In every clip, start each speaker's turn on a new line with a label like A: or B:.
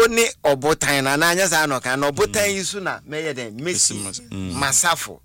A: Oni obotan na anya sa no kan obotan yi su na meye den Messi Masafo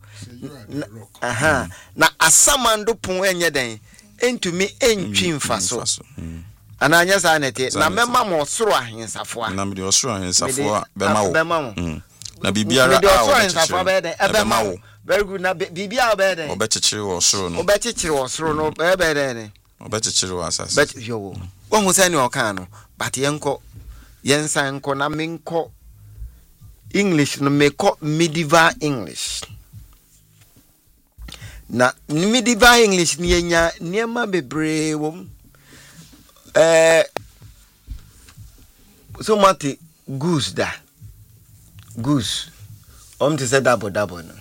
A: na asamando pon enye den entumi entwi mfaso ananya sa nete na mema mo soro ahensafo a
B: na me de osoro ahensafo a bema wo na bibiara
A: a ahensafo be den ebema wo very good na bibia be den
B: obechechiri wo soro no
A: obechechiri wo soro no be den
B: obechechiri wo asase
A: but yo wo hu se ni o kan no but yenko yensan ko na menko English no meko medieval English na medieval English ni enya niema bebre wom so mati goose da goose to say double no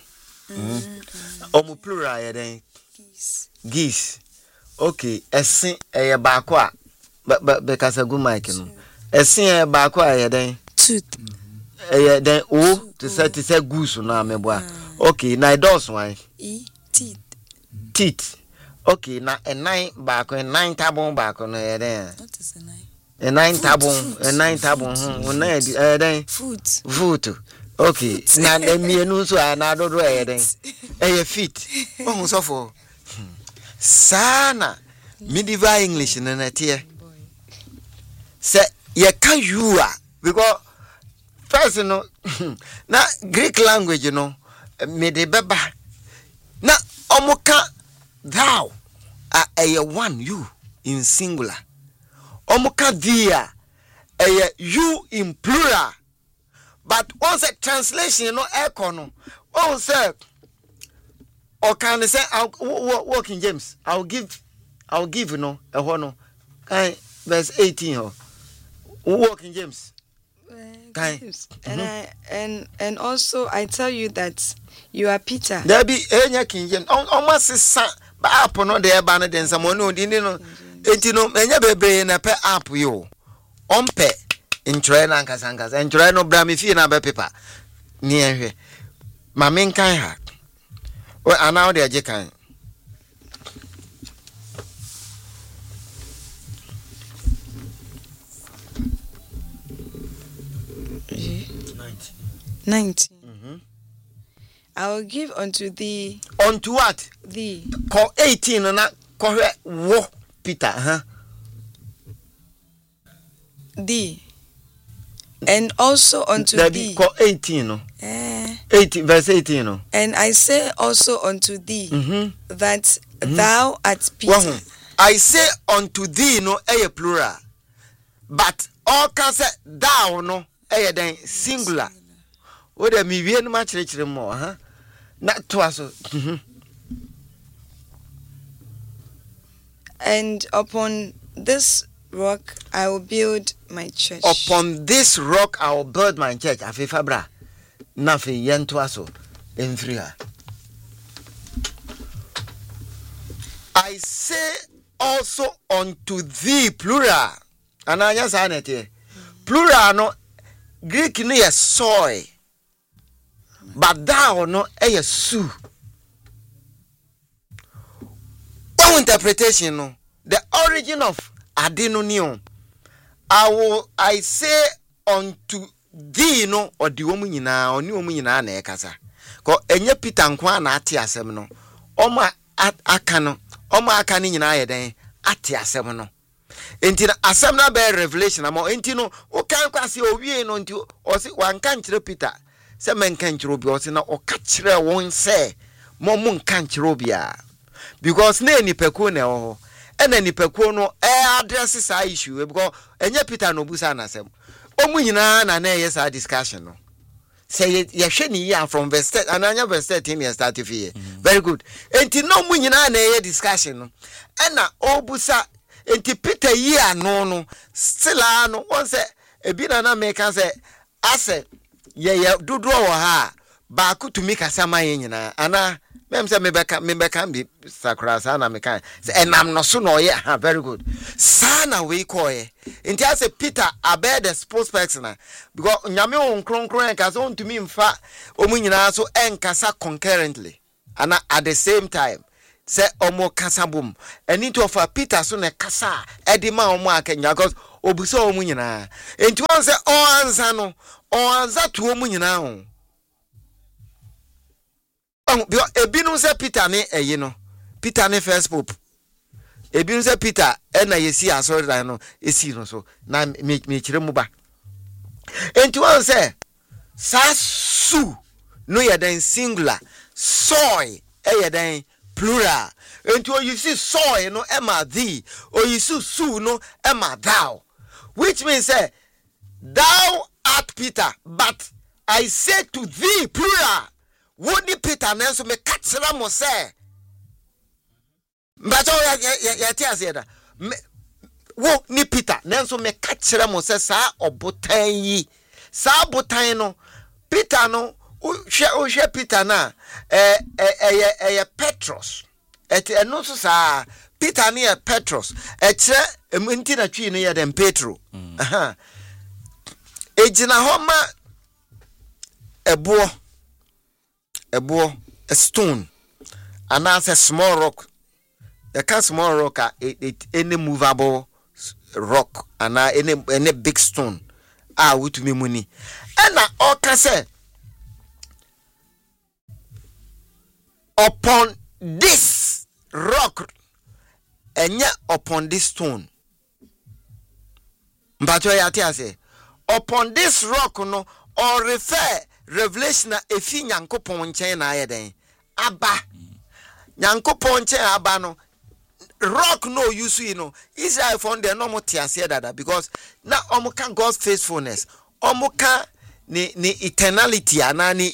A: plural ya den geese okay esin eye ba ko a be kasa gu mic no esin ba ko a ya den
C: tooth
A: then to say goose no ameboa okay na dos one teeth okay na a nine back and nine tabon back on there
C: what is
A: a nine tabon then foot okay na me no so na do then feet oh so for sana medieval English na tie say ye can you because first no na Greek language you know me de beba na omuka thou a one you in singular omuka dia a you in plural but once a translation no echo no on say or can say walk in James I'll give you know a hono verse 18 walk in James
C: and also I tell you that you are Peter.
A: There be enya King James. Almost sa ba app no de ba no den samo no di no. Enti no enya bebre na pe app yo. Ompe intro na nkasa intro no bra me fie na be paper. Ni ehwe. Ma men kan ha. O anawo de age kan.
C: I will give unto thee.
A: Unto what?
C: Thee.
A: Call 18 na call wo Peter,
C: Thee. And also unto thee.
A: Call 18 no. 18 verse 18 no.
C: And I say also unto thee that thou art Peter.
A: I say unto thee no a plural. But all can say thou no a then singular. What a me we no match more, not to us.
C: And upon this rock I will build my church.
A: Upon this rock I will build my church. Afifabra. Nafi yen to us in 3. I say also unto thee plural. And I just it plural no Greek no yes soy. But thou no a su. One interpretation no. The origin of adenonium. I say unto thee no or the woman yina or new woman yina na ekasa. Ko enye Peter nkwa na ati asem no. Oma aka no. Oma aka ni nyina ye den ati asem no. Enti na asem na be revelation amo enti no o kan kwase owie no enti o si wan kan kire Peter. Se men kan kire obi o si na o ka kire won se mo mun kan kire obi a because na nipaku na ho ena nipaku no address sa issue because enye Peter no busa na asem o mu nyina na na yes a discussion no say ye hwe ni ya from verse 10 ananya verse 13 years start here very good enti no mu nyina na ye discussion no ena o busa enti Peter yi ano no still ano won say ebi na make say ase ye dodo wo ha ba ku to make asama ye nyina ana mem say me beka bi sakra sa na me kan say enam no so no ye ha very good sana we call ye enti ase Peter abe the spokesperson because nyame won kronkron enka so to me mfa omu nyina so enkasa concurrently ana at the same time say omo kasa bom eni to for Peter so na kasa edi ma omo akenya because obusa omu nyina enti won se o ansa no o ansa to omu nyina ho bi ebinu se Peter ne eyi no Peter ne first pope ebinu se Peter na yesi asori no esi no so na me kire mu ba enti won se sa su no yeden singular soy yeden plural enti o you see soy no ema thee or you see su no ema thou, which means say thou art Peter but I say to thee plural wodi Peter nenso me katsira mo say mbacho ya ti aseda wo ni Peter nenso me katsira mo say sa obotan yi sa botan no Peter no o hwe Peter na Petros eno so sa Peter ne Petros kire nti na twi ne dem Petro aha ejina homa ebo a stone and as a small rock a small rock any movable rock and any big stone with me money and all can say upon this rock and yet upon this stone but I say upon this rock no or refer Revelation efi Nyankopon nchen na ayeden aba Nyankopon nchen aba no rock no use you know Israel found there no more tiase dada because na omuka God's faithfulness omuka ni eternality ana ni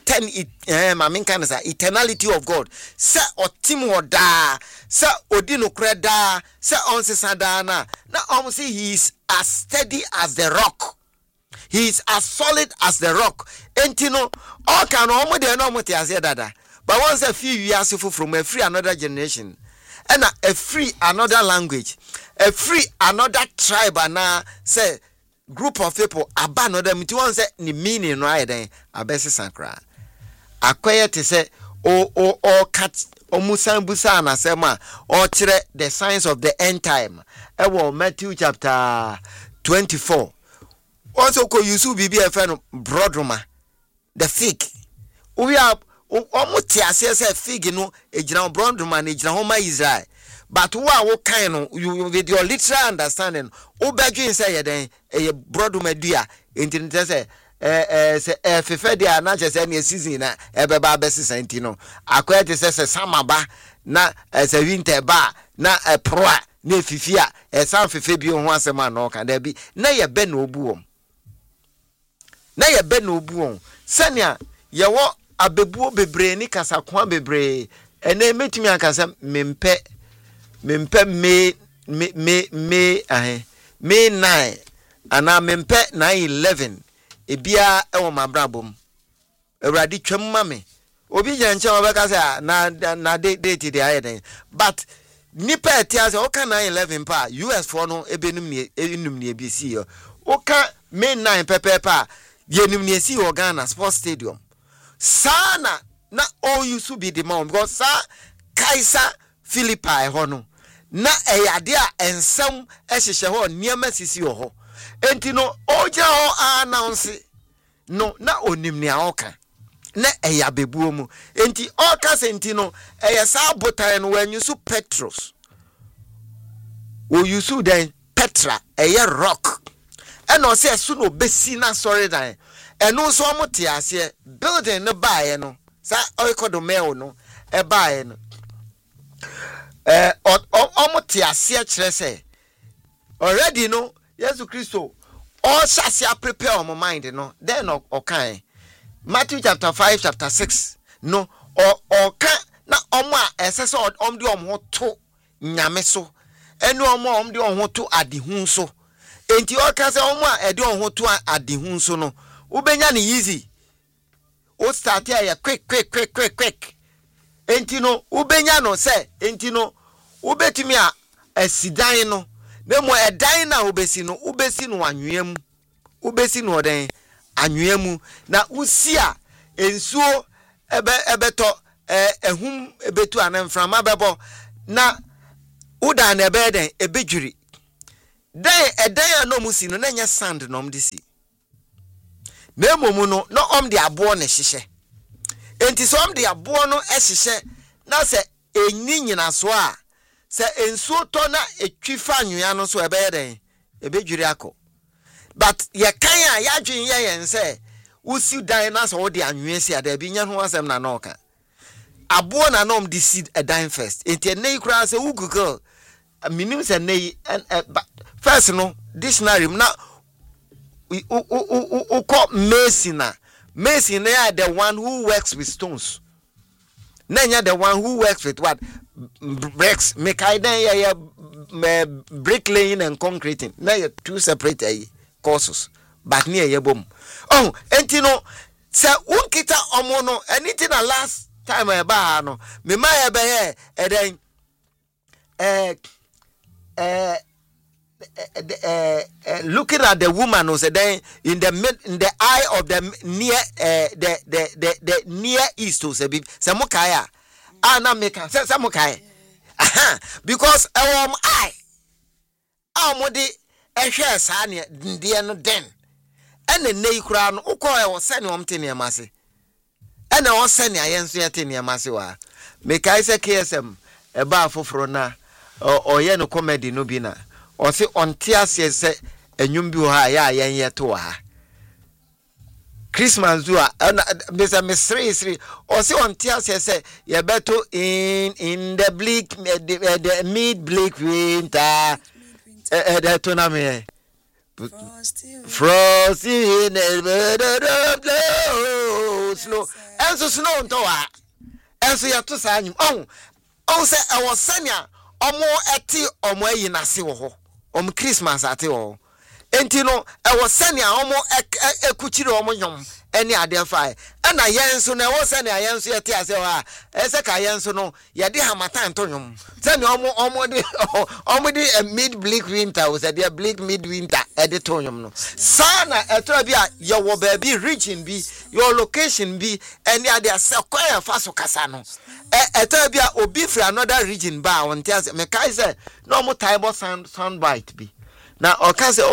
A: eternality of God sa otim oda sa odino kreda sa onsesa da na say he is as steady as the rock. He is as solid as the rock. Entino, all can almost de no muti as dada. But once a few years from a free another generation, and a free another language, a free another tribe, and say group of people, abandon them to one say ni meaning right then, a best sancra. Acquire to say, or cat, or musan busana, sema, or chire the signs of the end time. Matthew chapter 24. Also ko yusu bibi efeno brodroma the fig we are almost say fig no ejina brodroma na ejina homa Israel but wo kan no you with your literal understanding wo bedwin say yeden brodroma dua entinte say fefe dia na che say na season na ebeba abesisa ntino akoya te say samaba na say winter ba na proa na fifia san fefe bi ho asema na o kan da bi na ye be na obuom na ye be no obuon sania ye wo abebuo bebre ni kasa kwa bebre ene metumi akasa mempe me 9 ana mempe 911 ebia ewo mabrabom ewradi twam mame obi janche obekasa na date dey ayeden but nipa etia se oka 911 pa US for no ebenum ni ebisi yo oka May 9 pepepa yenim ni esi Ghana Sports Stadium sana na all you should be the mom because sa Kaiser Philippi hono na eyade a ensam ehihye ho niam sisi ho enti no oja ho announce no na onim ni aoka na eyabebuo mu enti oka senti no eyesa botan no wanyusu Petros o yusu den Petra eye rock eno se su no besi na sorry dan eno so omote ase building no baaye no sa oikodo meo no e baaye no omote ase kire se already no Jesus Christo all shall prepare our mind no then okay Matthew chapter 5 chapter 6 no or kan na omo a esese omde omo to nyame so enu omo de omo to adihun so enti o ka se omo a ede omo to adihun so no ubenya ni easy o start here quick enti no ubenya no se enti no ubetumi a asidan no Nemo edan na ubesi no anwuam ubesi no den anwuam na usia ensuo ebeto ehum ebetu anamframa bebo na uda na ebeden ebedwiri dan edan no musi no na nya sand no mdisi na momu no no de abo na hihye enti so de abo no ehihye na se enyi nyina so a se ensuo to na etwifa anwea no so ebe den ebedwiri akọ but ye kan a ya dwen ye yen se usi dan na so wo de anwea si ada bi nya ho asem na no ka abo na no de seed a dan first enti nei kura se wo google minim se nei first no dictionary na u call mason na the one who works with stones. Nanya the one who works with what? Bricks. Make I then bricklaying and concreting. Now you two separate courses. But near your boom. Oh, and you know, sir, unkita omono, anything the last time I buy no. Me my be and then looking at the woman who said then in the eye of the near the near east who said samukaya ana meka samukaya because eye amodi ehwe sa ne de no den ene nei kura no ukoye wo se ne omte ne mase ene wo se ne ayenso yete ne mase wa meka ise KSM eba afoforo na oye no comedy no bi na o se onte ase se enwum bi ho ha ya yen yeto ha Christmas do Mr. Misri o se onte ase se ye beto in the bleak the mid bleak winter the tournament frosty in the slow enso snow nto ha enso ye to sa anyum on se e wo sania omo eti omo ayi nase wo ho Christmas ate wo enti no e wo sania omo ekuchiri omo nyom eni ade fa na yenso na wo sania yenso yete ase wa ese ka yenso no ye de hamatan to nyom sania omo de mid bleak winter wo se de bleak mid winter e de to nyom no sana eto bia ye wo ba bi region bi your location bi eni ade ase kwa fa so kasa no eto bia obi free another region ba won tia se me kai se no mo taibo sound bite bi na o ka se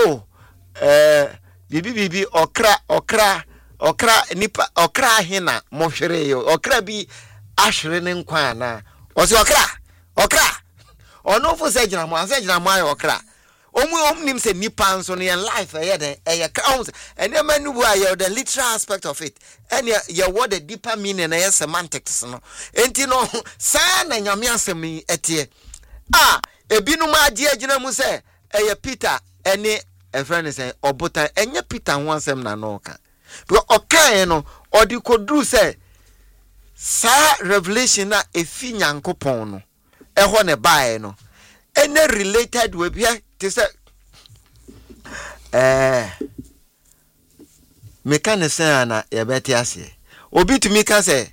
A: bibi okra nipa okra hina mo hwere yo okra bi ahwere ne nkwa na o se okra ono fo se gina mo ayo okra omnim se nipa nso no yen life ye count and the manu bu the literal aspect of it and ye what the deeper meaning and semantics no enti no sa na nyame asem etie ebinu ma agi agina mu se Peter ene a friend say obotan enye Peter ho asem na no ka because okan no odi kodru say sa revelation na efi nyankopon no eho ne bae no ene related with here to say mekane na ya beti ase obi to me ka say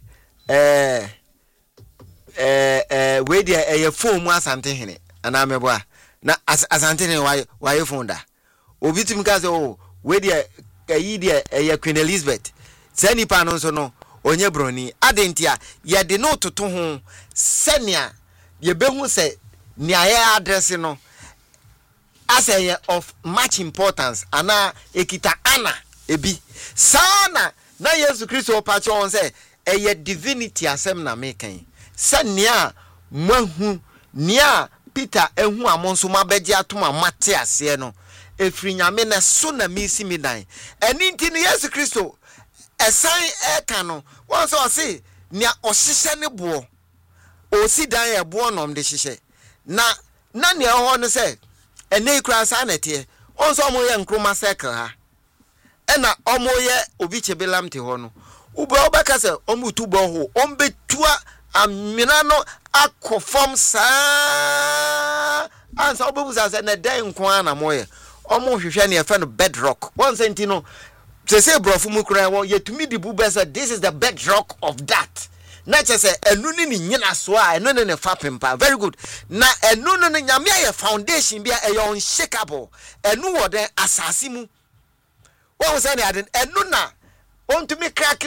A: we dia e phone mu asante hene ana meboa na asante hene why phone da obi to me ka say we dia yi dia e Queen Elizabeth sani pa no so no onye broni adentia ye de no toto ho senia ye behu se ni aye address no as a of much importance ana ekita ana ebi sana na Yesu Kristo opacho on say eye divinity asem na mekan senia mahu nia Peter ehu amonso mabeje atoma mate ase no efri nyame na so na misi midan eni nti no Yesu Kristo esan eka no won so say nia ohihye ne bo osi dan e bo nom de hihye na nia ho no say ene ikura sa na tie on so mo ye nkroma circle ha ena omo ye obi chebelam te ho no ube obaka se omo tubo ho ombetua amina no akofom sa ansa obebuza se na dan nko ana moye omo hwehwe ne efe no bedrock one sentino se brofu mu kura wo yetumi di bube se this is the bedrock of that na chese enu ni nyina so a enu ne fa pempa very good na enu no nyame ya foundation bia e unshakable enu wo den asase mu wo say na den enu na ontumi crack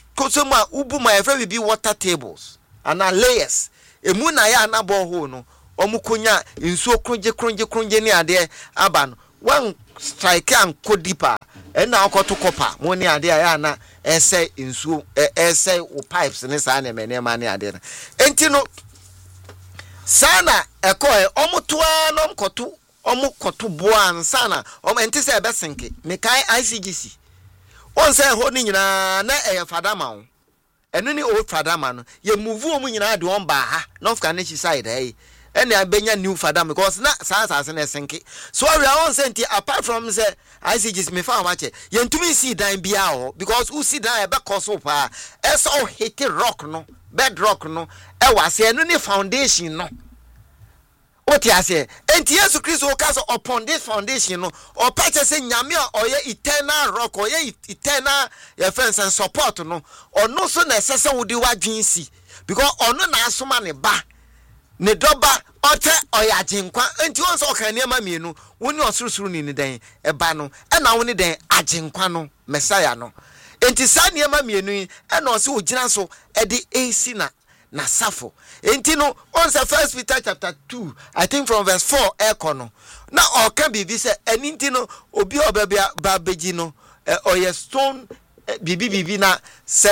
A: kosoma ubu ma efa bi water tables ana layers emu na ya na borehole no omukonya nsuo kronje ne ade aba no one strike and go deeper and now go to copper money ade na ese nsuo ese o pipes ne sa na mene ma ne ade enti no sana ekoe omutoa no omukoto boa ansana enti se ebe senke mekai ICGC on say ho ni nyina na fadama wo eno ni old fadama no ye move omu nyina de on ba ha north Kaneshie side and abenya new fadama because na sa na senke so we are on senti apart from say ICGC me fa wache ye ntumi see dan bia ho because who see dan ebe koso pa eso hit rock no bedrock no e wase eno ni foundation no oti ase enti Yesu Kristo cast upon this foundation no or purchase nyame or ye eternal rock or ye eternal fence and support no or no so na sese wodi wadwen si because ono na asoma ne ba ne doba ote oyaginkwa enti won so kan niam mienu woni osurusuru ni den e ba no e na woni den aginkwa no Messiah no enti sa niam mienu e na o se ogina so e de AC na safo enti no on say 1 Peter chapter 2 I think from verse 4 ekono na o kan bibi se enti no obi obabia babeji no oye stone bibi na se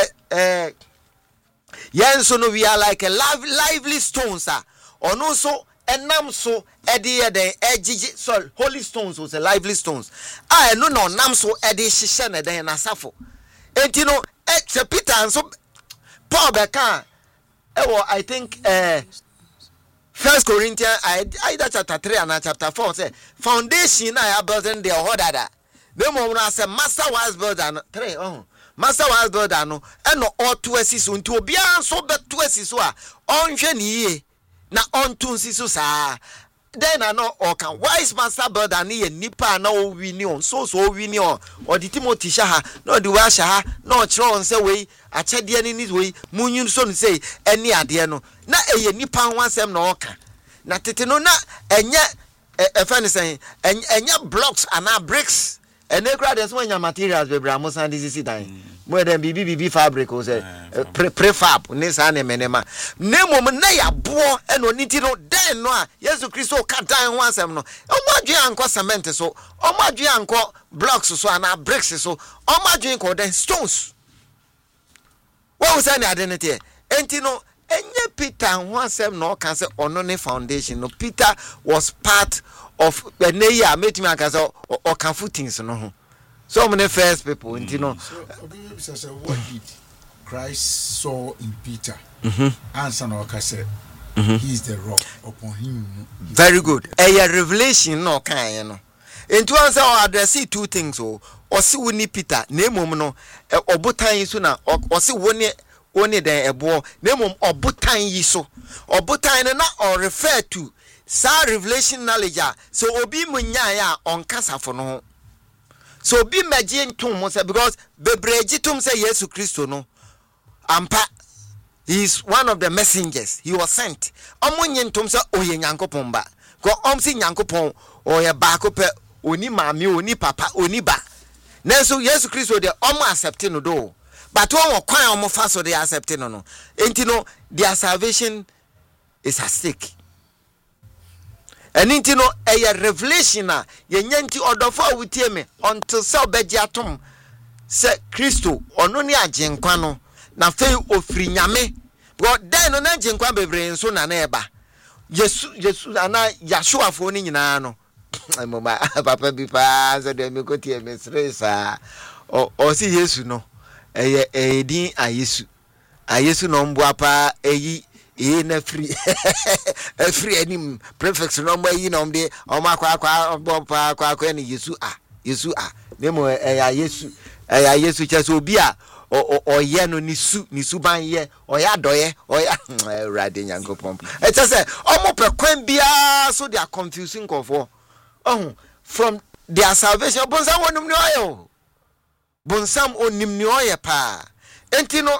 A: yen so no we are like a lively stones ono so enam so ede den ejiji so holy stones was a lively stones no nam so ede hihye na den na safo enti no se Peter so Paul beka I think 1 Corinthians either chapter 3 and chapter 4 say foundation I have building the order. The moment I say master was builder 3 master was builder no and no all to assist unto be so bet to assist on ye na on to sisu sa then I know or can wise master builder ni nipa na o wini on so wini on or the Timothy shaha no the washa ha no chron say we achede ni this way munyun so say any ade no na eye nipa ho asem na oka na tete no na enye efani say enye blocks and bricks ene kra des nya materials be bra mo san this dan mo dem bibi fabric o say prefab ne sa na menema nemom na ya bo eno niti no den no a Yesu Kristo ka dan ho asem no omadwe anko cement so omadwe anko blocks so and bricks so omadwe anko den stones. What was any identity? Enti no enye Peter ho asem no kan say ono ne foundation no Peter was part of neya metimi aka say o kan footings no ho so many first people enti no
D: so what did Christ saw in Peter answer no ka say he is the rock upon him.
A: Very good. A revelation no kan no enti answer o address two things o si woni Peter na emom no obotan so na o si woni den ebo na emom obotan yi so obotan na o refer to sa revelation knowledge so obi munya ya on kasafo no so obi magie ntom mo say because bebreji tum say Yesu Kristo no ampa he is one of the messengers he was sent omunye ntom say oye nyankopon ba ko si nyankopon oye ba ko pe oni maami oni papa oni ba Nenso Yesu Kristo de omo accepting no do but won kwan omo fa so de accepting no enti no their salvation is at stake and enti no a revelation na ye nyanti odofo awutie me until se obeji atom se Kristo ono ni agenkwa no na fe ofiri nyame god den no na agenkwa bebre nso na na eba Yesu ana Yahshua fo ni nyina no mama papa bi pa so de me ko tie me stressa o si Yesu no din ayesu no mbo apa eyi na free free anim prefix no mbo yi no mde o makwa kwa ni Yesu nemo Yesu cheso obi a oye no nisu ban ye oya doye oya rade nyankopon e chese omo pe kwan bia so they are confusing of from their salvation bonsam onum ni oyo bonsam onim ni oye pa enti no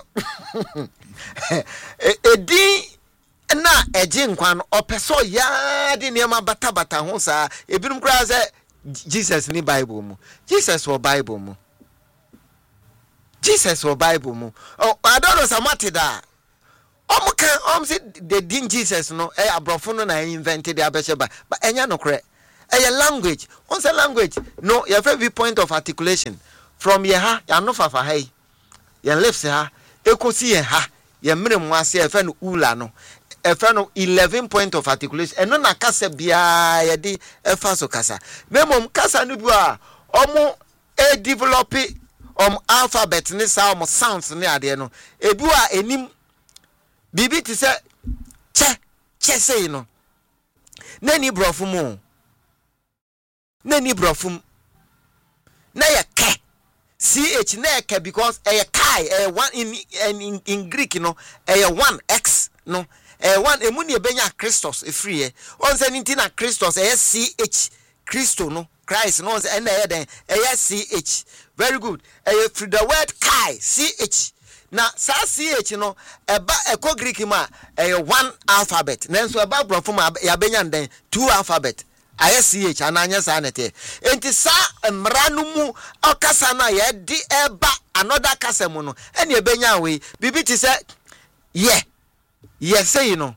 A: edi na eje nkwan opeso ya de niam bata ho sa ebinum kra se Jesus ni Bible mu Jesus or Bible mu oh I don't know samati da Say the din Jesus no abrofo no na invented the abesheba but enya no kre language on say language no your favorite point of articulation from ye ha ya no fafa ha ye lips ha ekosi ye ha ye mere mu ase e fa no ula no e fa no 11 point of articulation eno na kasa bia ye di e fa so kasa memom kasa no bi a omo e develop alphabet ni sa omo sounds ni ade no ebi a enim bibi ti se che say no nani brofum na ye ke ch na ye ke because e kai one in Greek no one x no one emu ne benya Christos e free e on say nti na Christos ch Christo no Christ no say na ye den ch very good free the word kai ch na sa ch no eba eko Greek ma one alphabet nanso eba brofo ma ya benya den two alphabet ch ananya sa nete enti sa mra no mu okasa na ye di eba another kasa mu no ene ebenya we bibi ti se ye say no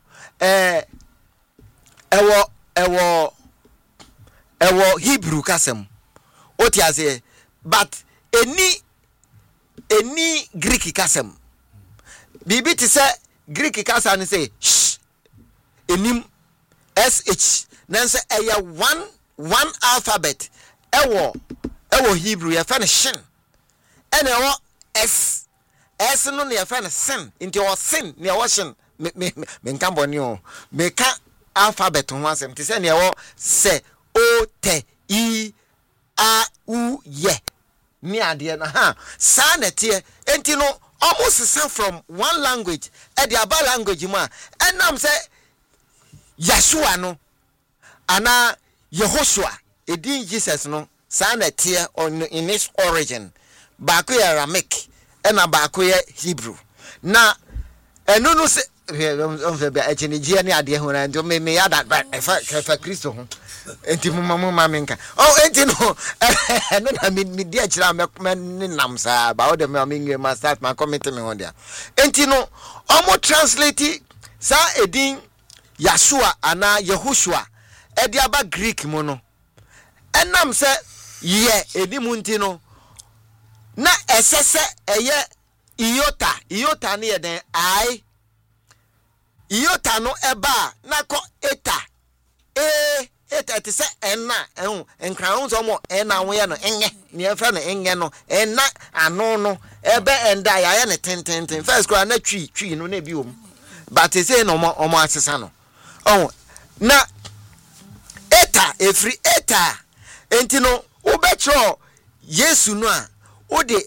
A: ewo Hebrew kasem oti ase but any Greek kasem bibi ti se Greek kasa ni say enim sh nanso one alphabet ewo Hebrew ya fa ne shin ene ewo s no ne ya fa ne sin into o sin ne ewo shin me nkambo ni o me ka alphabet ho asem ti se ne ewo se o t i a u ye ni ade na ha sa na tie enti no almost sound from one language e the other language ma enam se Yeshua no ana Yehoshua edin Jesus no sa na tie in its origin baako ye Aramaic ena baako ye Hebrew na enu no se on be echinigie ne ade ho na nto me ya that fa Kristo ho enti mama menka enti no eno na me dia kira me nam sa ba o de me ma start ma comment me ho dia enti no omo translate sa edin Yeshua ana Yehoshua edi aba Greek mo no enam se ye edi munti no na esese eye iota ne yeden iota no eba na ko eta ti se enna enkran so mo enna wo ye no enye ne efra no enye no enna ano no ebe enda ya ne tenten first kra na twi no na bi om but say no omo asesa no na eta every eta enti no ubetro Yesu no a ode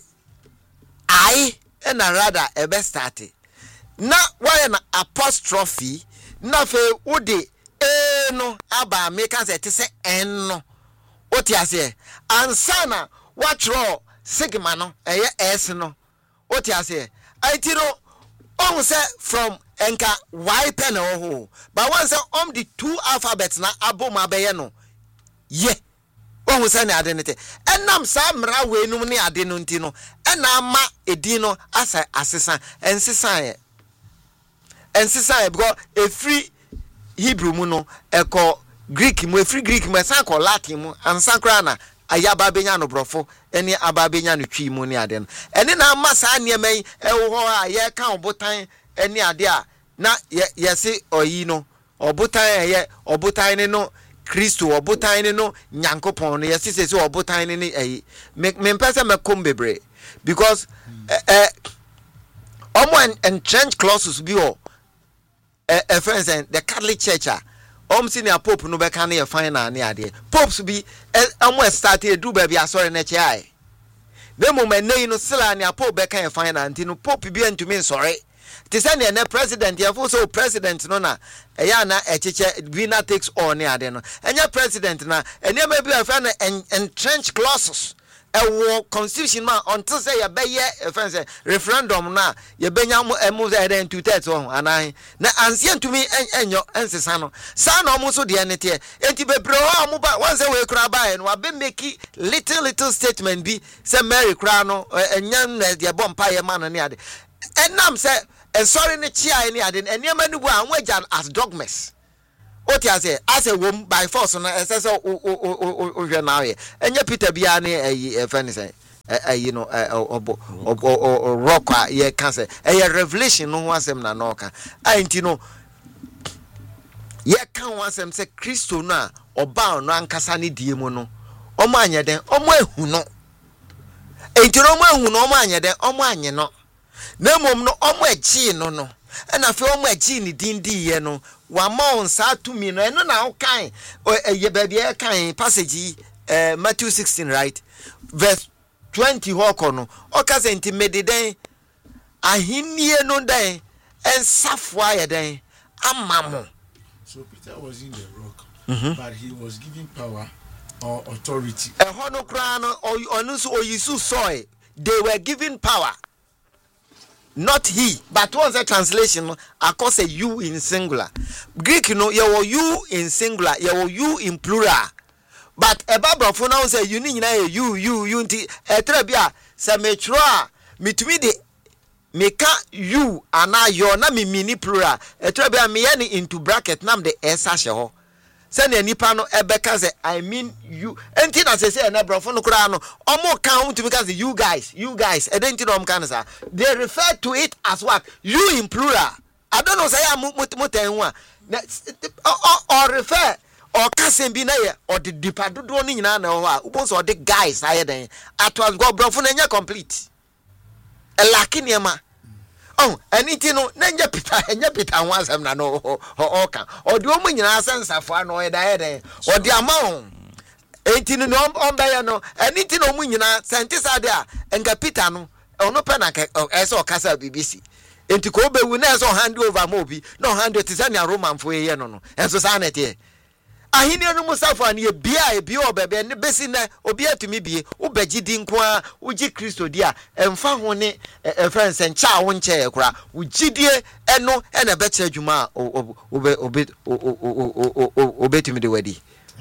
A: na rather ebe start na why na apostrophe na fe ode no aba make us say en no oti ase ansana watro sigma no s no oti ase enti no on say from enka y pen ho but once the two alphabets na aboma be no ye on say na adenete enam sa mra we num ne ade no nti no ena ma edin no asa asesa ensesan because a free Hebrew mu no eko Greek mu free Greek mu san ko Latin mu ansan kra na ayaba benya no brofo eni aba benya no twi mu ne ade no eni na ma sa ne mai ewo ho a ye kan obotan eni ade a na yesi oyi no obotan ne no Kristo obotan ne no Nyankopon no yesi se obotan ne eyi me pese me kom bebre because omo entrenched clauses bi o friends and the Catholic Church senior pope no be kan ye final ne ade popes bi omo start e do ba bi asore na che ai the moment nei no sila ne pope be kan ye final anti no pope bi antumi nsore ti se ne na president ye fo so president no na eya na echeche winner takes all ne ade no enya president na enya ma bi afa na entrenched clauses constitution ma until say ya be ye friends referendum na ye benya mu say den 2/3 on anan na ansien to me enyo ensesa no sa na omo so de ne te enti bebre ho omo ba wan say we kura ba no be make little statement bi say Mary kura no enya na de bompa ye ma no ne ade enam say and sorry ne chia any adin and your man as dogmas. What you say as a woman by force on SS o now here and your Peter Biani a friend say you know or rock ye cancer a revelation no one sem na noka ain't you know ye can one sem say Christo na oba no ankasa ne die mu no omo anye den omo ehu no ain't you omo ehu no omo anye den omo anye no na mom no omo echi no and I feel my genie dindi ye no one month sa to me no na kan ye baby kan passage Matthew 16 right verse 20 hokono o ka se ntimedi den ahinie no den en safwa ye den amamo.
D: So Peter was in the rock, but he was given power or authority.
A: Hono kra no onu so oyisu soy they were given power. Not he, but what's the translation? I call say you in singular. Greek, you know, you in singular, you in plural. But a Bible for now say you need you trebia say metroa me to me the meka you and I your na me mini plural. Trebia me any into bracket nam the esa ho. Send any pano ebeka say I mean you. Anything as I say na bro for no kura no. Omo count to because you guys. Identity no can say. They refer to it as what? You in plural. I don't know say mutenwa. Or refer or kasen bi na ye or the dipadodo ni nyina na ho a. Ubon so the guys aye den. Atwas go bro for na complete. Elaki niema. Oh, anything no nanya Peter one sem na no oka or the omu nyina sense afo no e da or the amount anything no on da no anything no mu nyina sentence ade a enga Peter no ono pe na eso okasa BBC enti ko bewu na eso hand over mo bi no hand it is na Roman fo ye no enso sa na tie ahini no musafo an ye bia obebe ne besi na obi atumi bie ubagidi nko a uji Kristo dia emfa ho ne friends encha wo nche ekura ugidie eno ena be kire dwuma obetumi de wadi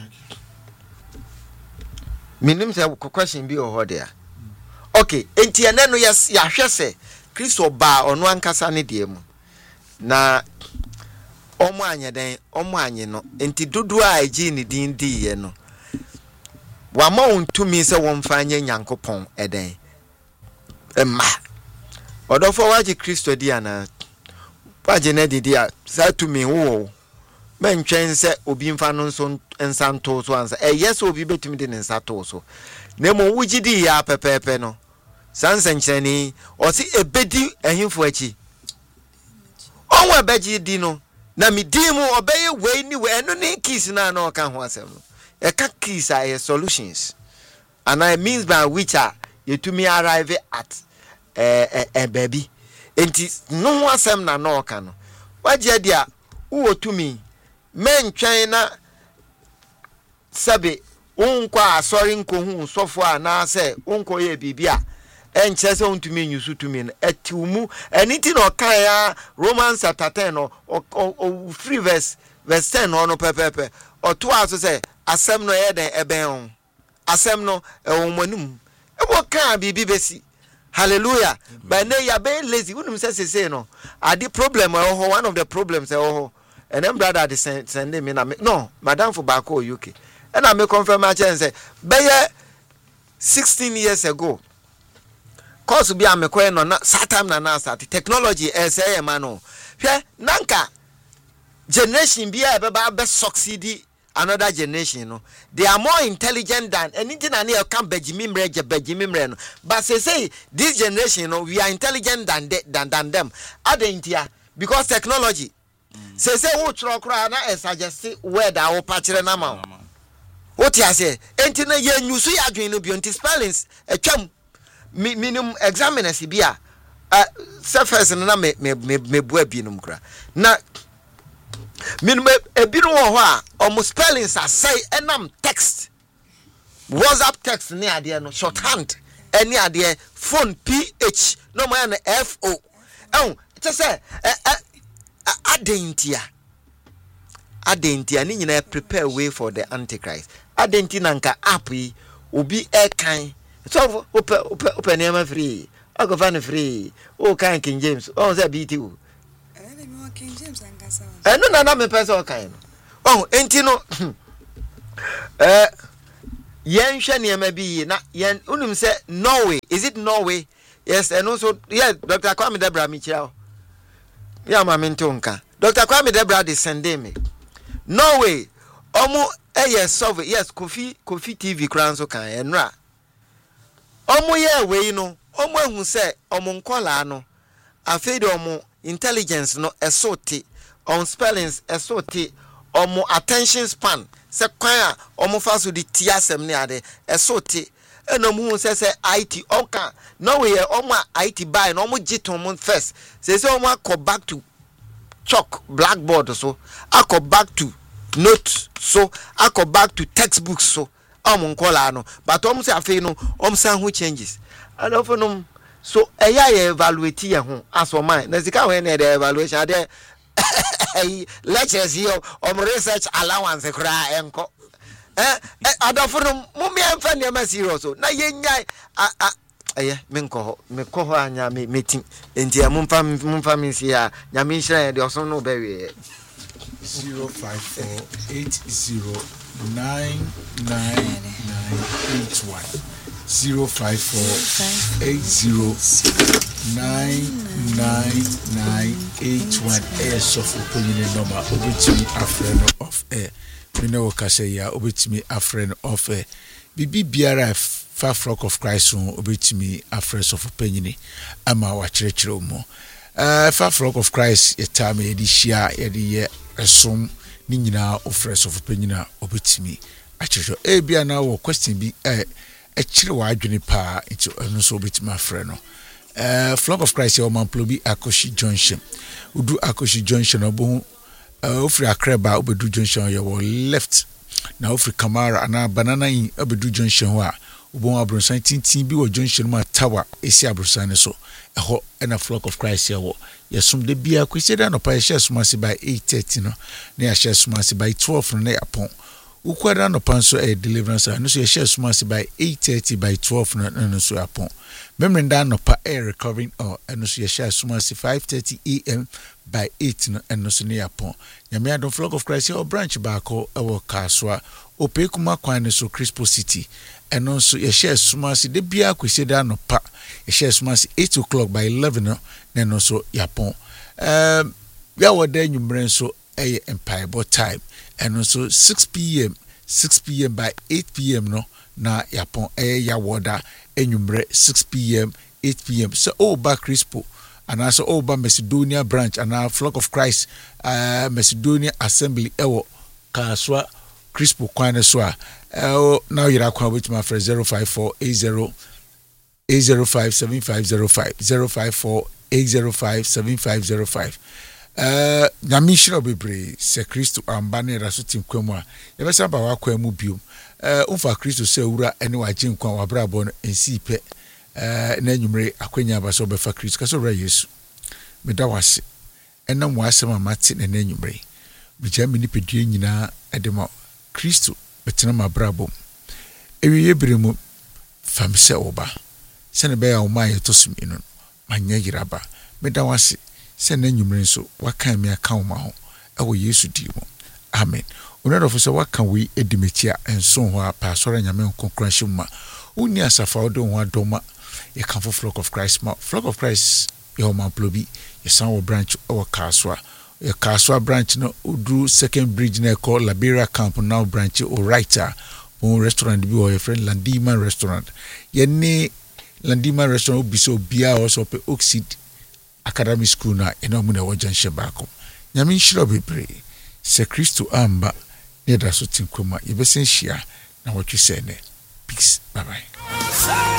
A: minim say question bi o ho dia okay enti ene no yes ya hwese Kristo ba ono ankasa ne die mu na omo anye no enti dodo a eji ni dindi ye no wa ma ontumi se won fa anye Nyankopon eden emma odofo waji Kristo dia na waji na didi a sa tumi wo mentwen se obi mfa no nso ensanto so ansa yes obi betumi de nsato so na mo wugidi ya pepepe no sansa nkyeni o si ebedi ehimfo achi onwa ebeji di no na mi dimu obeye we ni we eno ni keys na na oka ho asem no e ka keys are solutions and I means by which are you to me arrive at baby enti no ho asem na na oka no waje dia wo to me men twen na sabe unkwa asori nko hu sofo a na se unko ye bibia enche se untumi nyusu tumi no etiumu anything no kan ya Romans chapter 10 no o free verse 10 no pepepe o to aso se asem no ye den eben on asem no ewomanum ebo kan bibi besi hallelujah but na ya be lazy unum se no adi problem one of the problems and them brother they send me na no madam for back UK and I me confirm my chance say be 16 years ago cause bi amekwe no na satam na start technology say man no hwe nanka generation bi e be succeed another generation no they are more intelligent than anything and you can Benjamin no but say this generation no we are intelligent than them adentia because technology say wo tro kra na suggest word a wo pachire na ma what you say enti na ye nyusu ya adwen no bi enti spellings atwam minimum examiners bia surface na me bua binum kra na minimum ebinu ho a almost spellings are say enam text WhatsApp text ni ade no shorthand any ade phone ph no ma na fo it say adentia ni nyina prepare way for the antichrist adentina nka app yi obi kan so open name free I go find free. Oh, King James. Oh, that BTU. eno na me pese o kan no oh enti no yen hwe ne ma bi na yen unum se Norway, is it Norway? Yes, and also yeah, Dr. Kwame Debra Michel. Yeah, ma mentonka. Dr. Kwame Debra de sende me. Norway, omo yes, solve yes, Kofi TV kran so kan enra. Omo ye we no, omo ehun se omo nkola no. Afei de omo intelligence no esote, on spellings esote, omo attention span se kwan a omo fa so di tiasem ne ade esote. Eno mu se IT onka no we omo IT buy no omo giton first say omo akọ back to chalk blackboard so akọ back to note so akọ back to textbooks so omo nkola no but omo say afei no omo san who changes and of no so eya evaluate ye ho aso man na sika we na the evaluation ade lectures here omo research allowance kra enko adofo mummy amfa ne ma serious na yenyan me ko ho anya meeting enti mumfa me ya nya me nhira de oso no be we
D: 05480999981 05480999981 airsoft opinion number obetumi a friend of air we know kase ya obetumi a friend of air bibi biara fa flock of Christ obetumi a friend of opinion ama wa kyerɛkyerɛ mu fa flock of Christ etame edi hia ye esom ni nyina ofres of opinion obetumi a kyerɛkyerɛ bia na wo question bi kyerɛ wa adwene pa nti eno so obetumi a friend no flock of Christ o man plobi Akoshi Junction udu Akoshi Junction obo ofri Akreba obedu Junction your left na ofri Kamara ana banana in obedu Junction ho a obo abronsan tintin bi wo Junction ma tower esi abronsan ne so eho na flock of Christ here yesum de bia kwesida no pa share sumasi by 8:30 no na ya share sumasi by 12 no na yapon ukwada no panso deliverance no so ya share sumasi by 8:30 by 12 no so yapon memrenda no pa recovering or no so ya share sumasi 5:30 am by 8 no so ne yapon nyame adon flock of Christ or branch back or kaswa opekuma kwan so Crispo City eno so ya share sumasi de bia kwesida no pa ya share sumasi 8 o'clock by 11 no so yapon ya wada nyumren so empire but time and so 6 p.m. by 8 p.m. no na yapon ya wada enyumre 6 p.m. 8 p.m. so oba Crispo and also oba Macedonia branch and our flock of Christ Macedonia assembly ewo kaswa Crispo kwane so now you're kwa with my friend 05480 8057505 05480575505 nyamishiro bebre se Kristo ambane raso tinkwemu a yebesa ba wakwa mu biom umfa Kristo se wura ene waje nkwa wabrabo no ensi pe na nyumre akwanya abaso befa Kristo kaso ra Yesu medawase enam wasema mate na nyumre bija mi nipedie nyina edema Kristo betena mabrabo ewiye bremu famse oba sene be ya o ma yetosumi no manya yiraba medawase sene nyumre so wakan me account ma ho ewo Yesu di mo amen onado fo so wakan we edimetia enso ho a pastor nyame nkonkranhye ma uni asafa odo ho adoma e kan for flock of Christ ma flock of Christ e ho ma plobi e san wo branch o kaswa e kaswa branch no udru second bridge na call Liberia camp now branch o writer on restaurant bi o your friend Landima restaurant ye ni Landima restaurant obiso bia also pe Oxid Academy School na eno mu na wajan shebako nyame nhiro bebre se Kristo amba ne da so tinkwama yebesen hia na wotwe sene peace bye bye